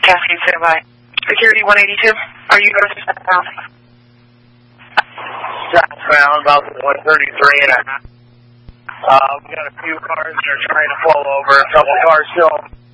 Cascade, stand by. Security 182, are you going to southbound? Southbound, about 133 and a half. We got a few cars that are trying to pull over. A couple cars still